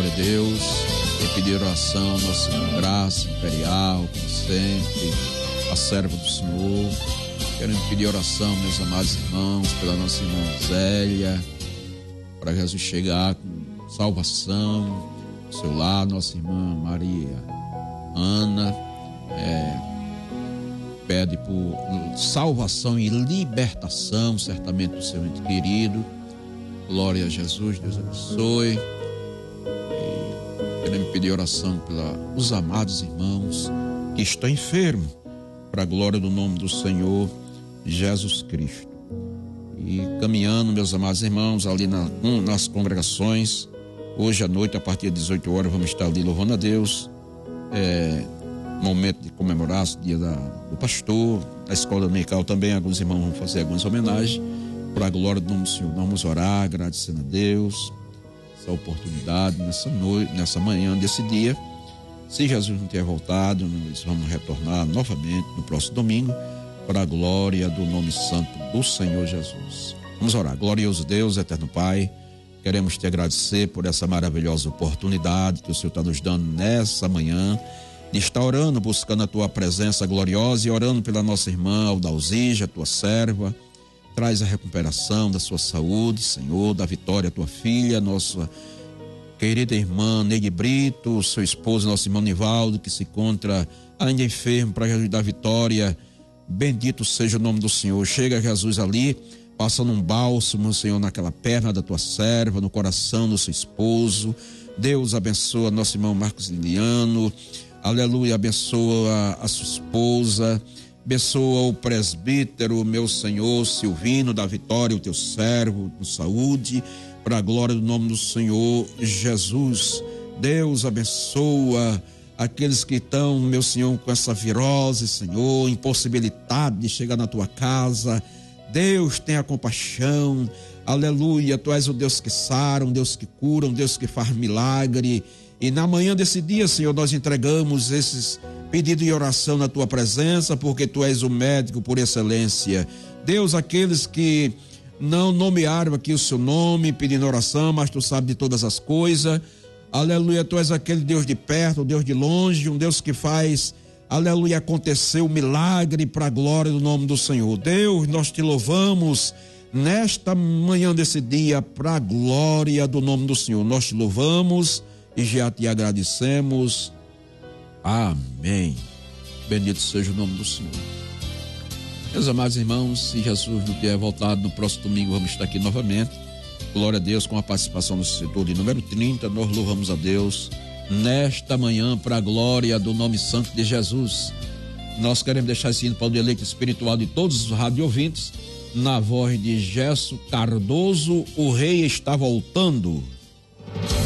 Glória a Deus. E pedir oração, nossa graça imperial, como sempre, a serva do Senhor. Queremos pedir oração, meus amados irmãos, pela nossa irmã Zélia, para Jesus chegar com salvação ao seu lar, nossa irmã Maria Ana, pede por salvação e libertação, certamente do seu ente querido. Glória a Jesus, Deus abençoe. Queremos pedir oração pelos amados irmãos que estão enfermos, para a glória do nome do Senhor Jesus Cristo. E caminhando, meus amados irmãos, ali nas congregações, hoje à noite, a partir das 18 horas, vamos estar ali louvando a Deus. Momento de comemorar o dia do pastor, a escola dominical também, alguns irmãos vão fazer algumas homenagens, para a glória do nome do Senhor. Vamos orar, agradecendo a Deus essa oportunidade nessa manhã desse dia. Se Jesus não tiver voltado, nós vamos retornar novamente no próximo domingo, para a glória do nome santo do Senhor Jesus. Vamos orar. Glorioso Deus, eterno Pai, queremos te agradecer por essa maravilhosa oportunidade que o Senhor está nos dando nessa manhã, de estar orando, buscando a tua presença gloriosa e orando pela nossa irmã Aldalzija, tua serva. Traz a recuperação da sua saúde, Senhor, da Vitória, tua filha, nossa querida irmã Neide Brito, seu esposo, nosso irmão Nivaldo, que se encontra ainda enfermo, para Jesus da Vitória. Bendito seja o nome do Senhor. Chega Jesus ali, passando um bálsamo, Senhor, naquela perna da tua serva, no coração do seu esposo. Deus abençoa nosso irmão Marcos Liliano, aleluia, abençoa a sua esposa, abençoa o presbítero, meu Senhor Silvino da Vitória, o teu servo, com saúde, para a glória do nome do Senhor Jesus. Deus abençoa aqueles que estão, meu Senhor, com essa virose, Senhor, impossibilidade de chegar na tua casa. Deus tenha compaixão, aleluia. Tu és o Deus que sara, um Deus que cura, um Deus que faz milagre. E na manhã desse dia, Senhor, nós entregamos esses pedidos de oração na tua presença, porque tu és o médico por excelência. Deus, aqueles que não nomearam aqui o seu nome, pedindo oração, mas tu sabes de todas as coisas. Aleluia, tu és aquele Deus de perto, Deus de longe, um Deus que faz, aleluia, acontecer o milagre para a glória do nome do Senhor. Deus, nós te louvamos nesta manhã desse dia, para a glória do nome do Senhor. Nós te louvamos e já te agradecemos. Amém. Bendito seja o nome do Senhor. Meus amados irmãos, se Jesus não tiver voltado, no próximo domingo vamos estar aqui novamente. Glória a Deus, com a participação no setor de número 30, nós louvamos a Deus nesta manhã para a glória do nome santo de Jesus. Nós queremos deixar esse hino para o deleite espiritual de todos os rádio ouvintes, na voz de Gesso Cardoso, o Rei está voltando.